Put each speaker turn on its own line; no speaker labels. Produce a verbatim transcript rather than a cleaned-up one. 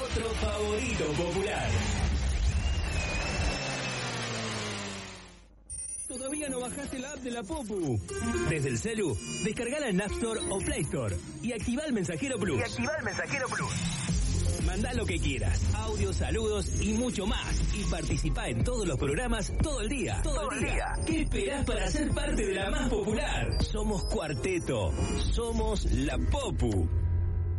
otro favorito popular. ¿Todavía no bajaste la app de la Popu? Desde el celu, descargala en App Store o Play Store y activa el Mensajero Plus.
Y activa el Mensajero Plus.
Mandá lo que quieras, audios, saludos y mucho más. Y participá en todos los programas todo el día. Todo, todo el día. día. ¿Qué esperás para ser parte de la más popular? Somos Cuarteto. Somos la Popu.